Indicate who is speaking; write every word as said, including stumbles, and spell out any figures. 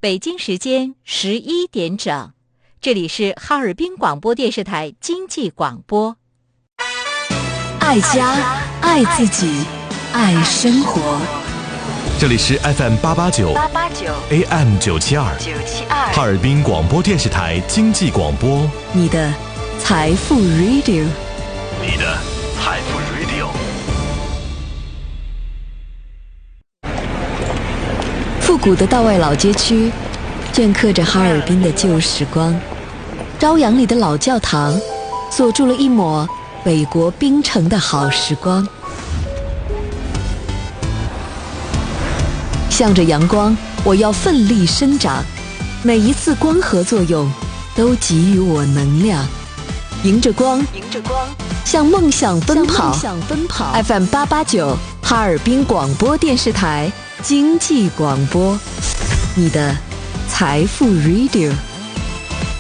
Speaker 1: 北京时间十一点整，这里是哈尔滨广播电视台经济广播。
Speaker 2: 爱家，爱自己，爱生活。
Speaker 3: 这里是 F M 八八九 A M 九七二哈尔滨广播电视台经济广播，
Speaker 2: 你的财富 Radio，
Speaker 3: 你的财富 Radio。
Speaker 2: 复古的道外老街区镌刻着哈尔滨的旧时光，朝阳里的老教堂锁住了一抹北国冰城的好时光。向着阳光，我要奋力生长，每一次光合作用都给予我能量。迎着光，迎着光，向梦想奔跑。向梦想奔跑。F M 八八九哈尔滨广播电视台经济广播，你的财富 Radio。